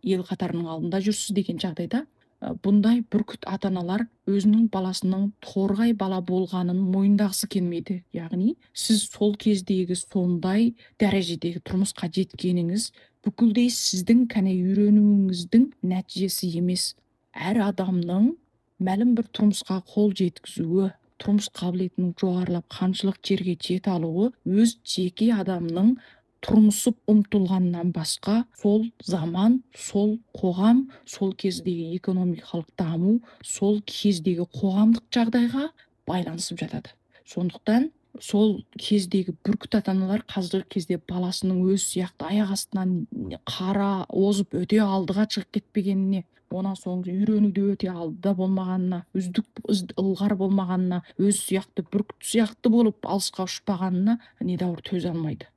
ел қатарының алдында жүрсіз деген жағдайда бұндай бүркіт ата-аналар өзінің баласының торғай бала болғанын мойындағысы келмейді. Яғни сіз сол кездегі сондай дәрежедегі тұрмысқа жеткеніңіз бүкілдей сіздің кәне үйренуіңіздің нәтижесі емес. Әр адамның мәлім бір тұрмысқа қол жеткізуі, тұрмыс қабілетінің жоғарылап қаншылық жерге жете алуы өз жеке адамның тұрмысып ұмтылғаннан басқа сол заман, сол қоғам, сол кездегі экономикалық даму, сол кездегі қоғамдық жағдайға байланысып жатады. Сондықтан сол кездегі бүркіт ата-аналар қазіргі кезде баласының өз сияқты аяқ астынан қара озып өте алдыға шығып кетпегеніне, онан соң үйренуде өте алдыда болмағанына, ылғар болмағанына, өз сияқты бүркіт сияқты болып алысқа ұшпағанына недәуір төзе алмайды.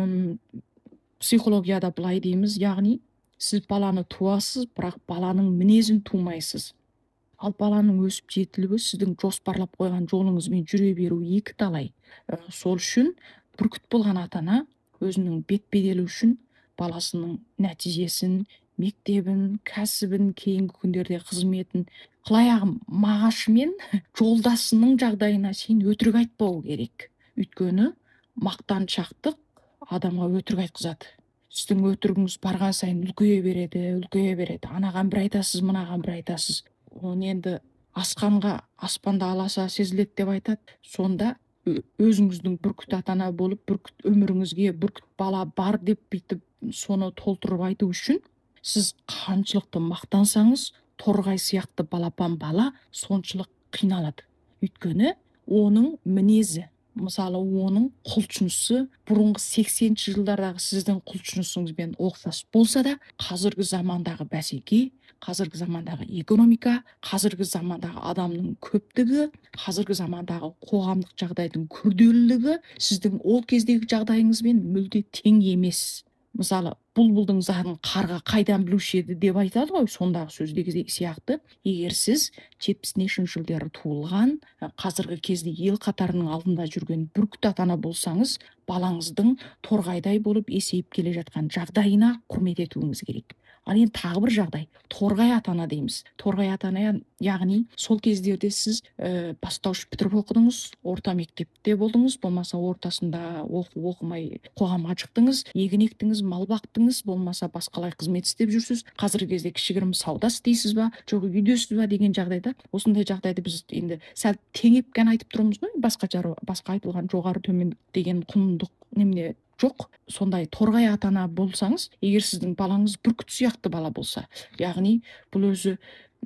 Психологияда былай дейміз, яғни сіз баланы туасыз, бірақ баланың мінезін тумайсыз. Ал баланың өсіп жетілуі сіздің жоспарлап қойған жолыңызбен жүре беру екі талай. Сол үшін бүркіт болған ата-ана өзінің бет-беделі үшін баласының нәтижесін, мектебін, кәсібін, кейінгі күндерде қызметін, қылаяғым мағашымен жолдасының жағдайына сен өтірік айтпау керек. Өйткені мақтаншақтық адамға өтірік айтқызады. Сіздің өтірігіңіз барған сайын үлкейе береді. Анаған бір айтасыз, мынаған бір айтасыз. Оны енді асқанға аспанда аласа сезіледі деп айтады. Сонда өзіңіздің бүркіт ата-ана болып, бүркіт өміріңізге бүркіт бала бар деп бүйтіп соны толтырып айту үшін сіз қаншылықты мақтансаңыз, торғай сияқты балапан бала соншылық қиналады. Өйткені оның мінезі, мысалы оның құлшынысы бұрынғы 80-ші жылдардағы сіздің құлшынысыңызбен ұқсас болса да, қазіргі замандағы бәсеке, қазіргі замандағы экономика, қазіргі замандағы адамның көптігі, қазіргі замандағы қоғамдық жағдайдың күрделілігі сіздің ол кездегі жағдайыңызбен мүлде тең емес. Мысалы, бұлбұлдың зарын қарға қайдан білуші еді деп айтады ғой, сондағы сөздегі сияқты. Егер сіз 70-ші жылдары туылған, қазіргі кезде ел қатарының алдында жүрген бүркіт ата-ана болсаңыз, балаңыздың торғайдай болып есейіп келе жатқан жағдайына құрмет етуіңіз керек. Ал енді тағы бір жағдай, торғай ата-ана дейміз. Торғай ата-ана, яғни сол кездерде сіз бастауыш бітіріп оқыдыңыз, орта мектепте болдыңыз, болмаса ортасында оқымай қоғамға шықтыңыз, егін ектіңіз, мал бақтыңыз, болмаса басқалай қызмет істеп жүрсіз. Қазіргі кезде кішігірім сауда істейсіз ба, жоқ үйдесіз ба деген жағдайда, осындай жағдайды біз енді сәл теңеп қана айтып тұрмыз ғой, басқа айтылған жоғары төмен деген құндық немене жоқ. Сондай торғай ата-ана болсаңыз, егер сіздің балаңыз бүркіт сияқты бала болса, яғни бұл өзі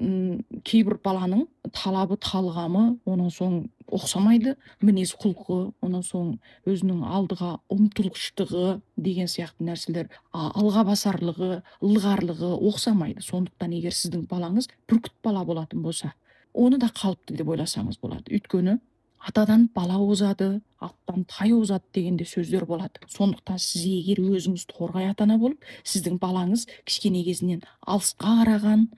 кейбір баланың талабы, талғамы, онан соң ұқсамайды, мінез құлқы, онан соң өзінің алдыға ұмтылғыштығы деген сияқты нәрселер, алға басарлығы, ылғарлығы ұқсамайды. Сондықтан егер сіздің балаңыз бүркіт бала болатын болса, оны да қалыпты деп ойласаңыз болады. Өйткені атадан бала озады, аттан тай озады дегенде сөздер болады. Сондықтан сіз егер өзіңіз торғай ата-ана болып, сіздің балаңыз кішкене кезінен алысқа қараған,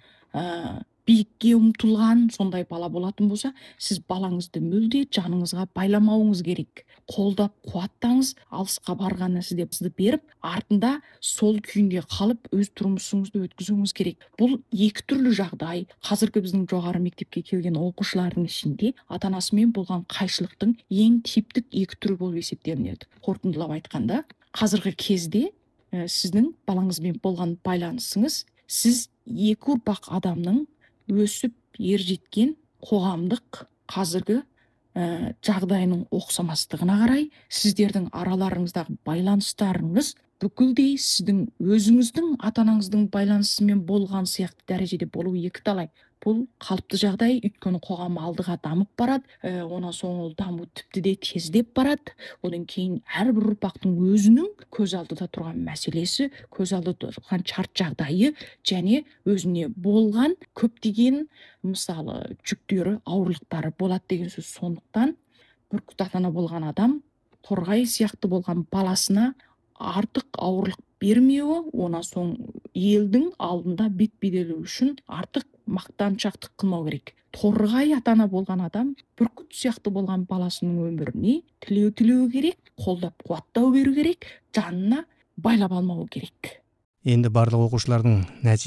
биікке ұмтылған сондай бала болатын болса, сіз балаңызды мүлде жаныңызға байламауыңыз керек. Қолдап, қуаттаңыз, алысқа барғанына сізді беріп, артында сол күйінде қалып, өз тұрмысыңызды өткізуіңіз керек. Бұл екі түрлі жағдай. Қазіргі біздің жоғары мектепке келген оқушылардың ішінде ата-анасымен болған қайшылықтың ең типтік екі түрі болып есептелінеді. Қорытындылап айтқанда, қазіргі кезде сіздің балаңызбен болған байланысыңыз, сіз екі ұрпақ адамның өсіп ер жеткен қоғамдық қазіргі жағдайының ұқсамастығына қарай сіздердің араларыңыздағы байланыстарыңыз бүкілдей сіздің өзіңіздің ата-анаңыздың байланысымен болған сияқты дәрежеде болу екі талай. Бұл қалыпты жағдай, өйткені қоғам алдыға дамып барады, онан соң ол даму тіпті де тездеп барады. Одан кейін әрбір ұрпақтың өзінің көз алдыда тұрған мәселесі, көз алдыда тұрған шарт жағдайы және өзіне болған көптеген мысалы жүктері, ауырлықтары болады деген сөз. Сондықтан бүркіт ата-ана болған адам торғай сияқты болған баласына артық ауырлық бермеуі, онан соң елдің алдында бет-беделі үшін артық мақтаншақтық қылмау керек. Торғай ата-ана болған адам бүркіт сияқты болған баласының өміріне тілеу керек, қолдап қуаттау беру керек, жанына байлап алмау керек. Енді барлық оқушылардың